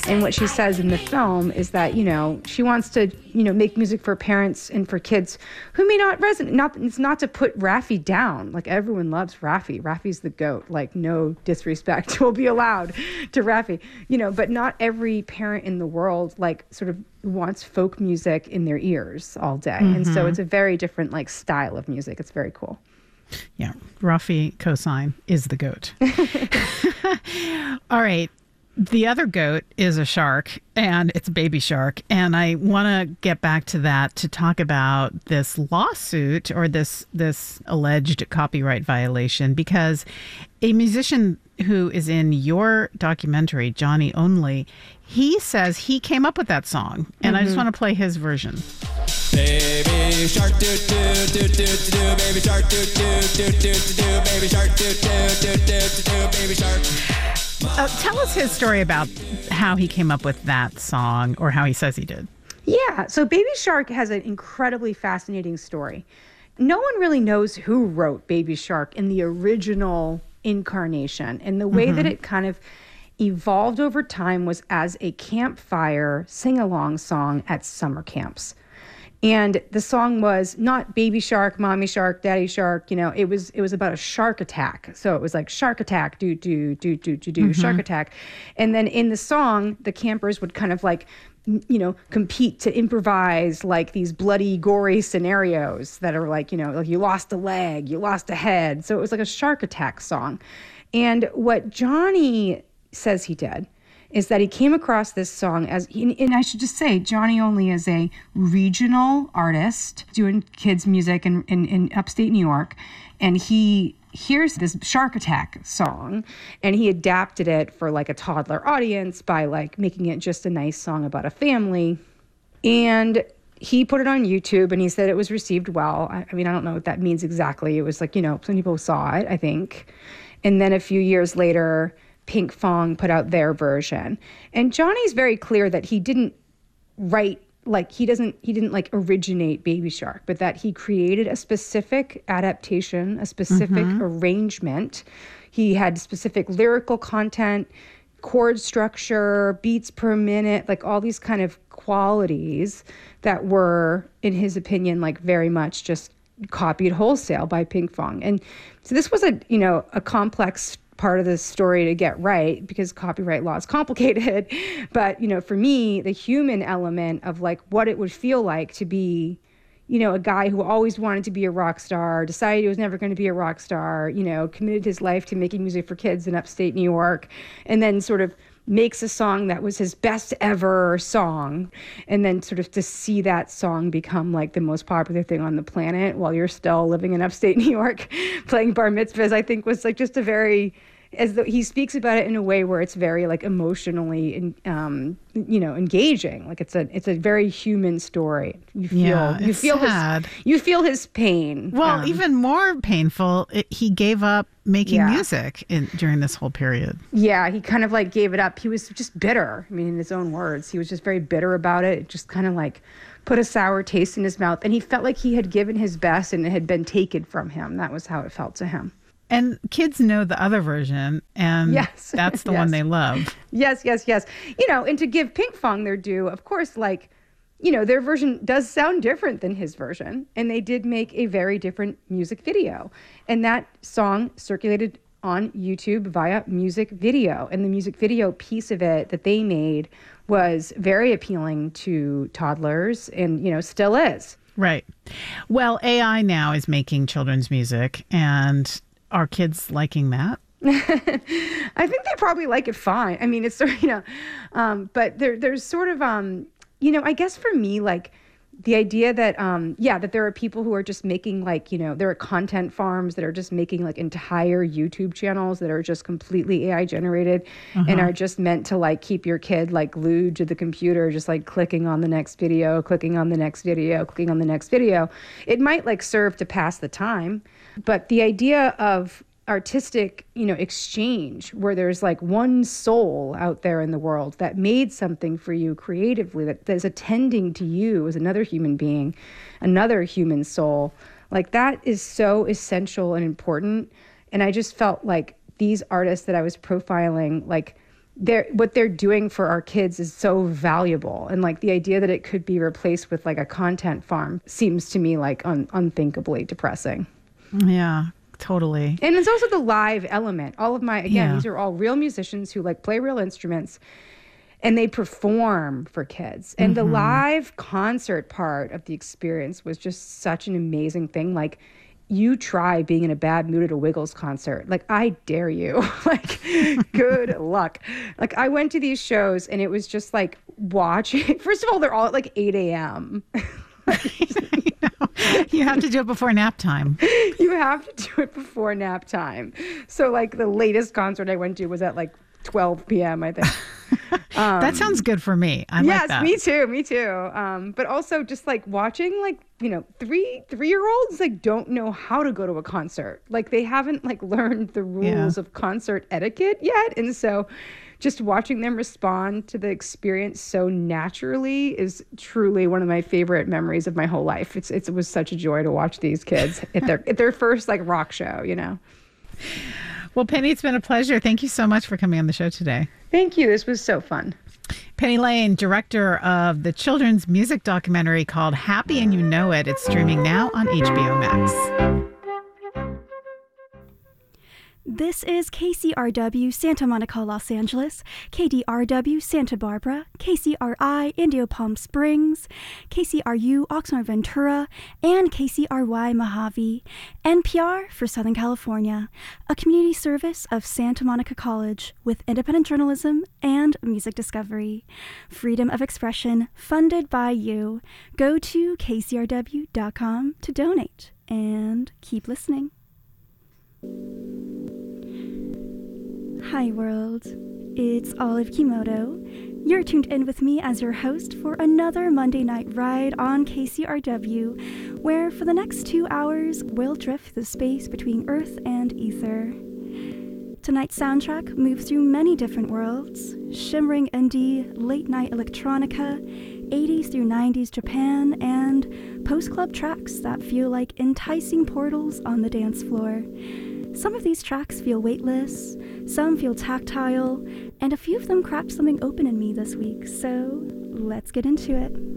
And what she says in the film is that, she wants to, make music for parents and for kids who may not resonate. It's not to put Raffi down. Like, everyone loves Raffi. Raffi's the GOAT. Like, no disrespect will be allowed to Raffi. But not every parent in the world, like, sort of wants folk music in their ears all day. Mm-hmm. And so it's a very different, like, style of music. It's very cool. Yeah. Raffi Cosine is the GOAT. All right. The other goat is a shark, and it's a baby shark. And I want to get back to that to talk about this lawsuit or this alleged copyright violation, because a musician who is in your documentary, Johnny Only, he says he came up with that song. And I just want to play his version. Baby shark do do do do do, baby shark do do do do do, baby shark do do do do do, baby shark. Tell us his story about how he came up with that song, or how he says he did. Yeah, so Baby Shark has an incredibly fascinating story. No one really knows who wrote Baby Shark in the original incarnation, and the way that it kind of evolved over time was as a campfire sing-along song at summer camps. And the song was not Baby Shark, Mommy Shark, Daddy Shark. It was about a shark attack. So it was like shark attack, do do do do do do, shark attack. And then in the song, the campers would kind of like, compete to improvise like these bloody, gory scenarios that are like, like you lost a leg, you lost a head. So it was like a shark attack song. And what Johnny says he did is that he came across this song and I should just say, Johnny Only is a regional artist doing kids music in upstate New York. And he hears this shark attack song and he adapted it for like a toddler audience by like making it just a nice song about a family. And he put it on YouTube and he said it was received well. I mean, I don't know what that means exactly. It was like, some people saw it, I think. And then a few years later, Pinkfong put out their version. And Johnny's very clear that he didn't write, like, he didn't like originate Baby Shark, but that he created a specific adaptation, a specific arrangement. He had specific lyrical content, chord structure, beats per minute, like all these kind of qualities that were, in his opinion, like very much just copied wholesale by Pinkfong. And so this was a complex part of the story to get right, because copyright law is complicated. But, for me, the human element of like what it would feel like to be, a guy who always wanted to be a rock star, decided he was never going to be a rock star, committed his life to making music for kids in upstate New York, and then sort of makes a song that was his best ever song, and then sort of to see that song become like the most popular thing on the planet while you're still living in upstate New York playing bar mitzvahs, I think was like just a very, as though he speaks about it in a way where it's very like emotionally engaging. Like it's a very human story. You feel his pain. Well, even more painful, he gave up making music during this whole period. Yeah, he kind of like gave it up. He was just bitter. I mean, in his own words, he was just very bitter about it. It just kind of like put a sour taste in his mouth, and he felt like he had given his best and it had been taken from him. That was how it felt to him. And kids know the other version, and that's the one they love. Yes. And to give Pinkfong their due, of course, like, their version does sound different than his version. And they did make a very different music video. And that song circulated on YouTube via music video. And the music video piece of it that they made was very appealing to toddlers and, still is. Right. Well, AI now is making children's music, and are kids liking that? I think they probably like it fine. I mean, it's sort of, but there's sort of, I guess for me, like the idea that, that there are people who are just making like, there are content farms that are just making like entire YouTube channels that are just completely AI generated and are just meant to like keep your kid like glued to the computer, just like clicking on the next video, clicking on the next video, clicking on the next video. It might like serve to pass the time, but the idea of artistic, exchange where there's like one soul out there in the world that made something for you creatively, that is attending to you as another human being, another human soul, like that is so essential and important. And I just felt like these artists that I was profiling, like what they're doing for our kids is so valuable. And like the idea that it could be replaced with like a content farm seems to me like unthinkably depressing. Yeah, totally. And it's also the live element. All of these are all real musicians who like play real instruments and they perform for kids. And the live concert part of the experience was just such an amazing thing. Like, you try being in a bad mood at a Wiggles concert. Like, I dare you. Like, good luck. Like, I went to these shows and it was just like watching. First of all, they're all at like 8 a.m. You have to do it before nap time. You have to do it before nap time. So like the latest concert I went to was at like 12 p.m., I think. That sounds good for me. I like that. Yes, me too. But also just like watching like, you know, three-year-olds like don't know how to go to a concert. Like they haven't like learned the rules of concert etiquette yet. And so just watching them respond to the experience so naturally is truly one of my favorite memories of my whole life. It was such a joy to watch these kids at their first like rock show, you know. Well, Penny, it's been a pleasure. Thank you so much for coming on the show today. Thank you. This was so fun. Penny Lane, director of the children's music documentary called Happy and You Know It. It's streaming now on HBO Max. This is KCRW Santa Monica, Los Angeles, KDRW Santa Barbara, KCRI Indio Palm Springs, KCRU Oxnard Ventura, and KCRY Mojave, NPR for Southern California, a community service of Santa Monica College with independent journalism and music discovery. Freedom of expression funded by you. Go to kcrw.com to donate and keep listening. Hi world, it's Olive Kimoto. You're tuned in with me as your host for another Monday night ride on KCRW, where for the next 2 hours we'll drift the space between Earth and Ether. Tonight's soundtrack moves through many different worlds: shimmering indie, late night electronica, 80s through 90s Japan, and post-club tracks that feel like enticing portals on the dance floor. Some of these tracks feel weightless, some feel tactile, and a few of them cracked something open in me this week, so let's get into it.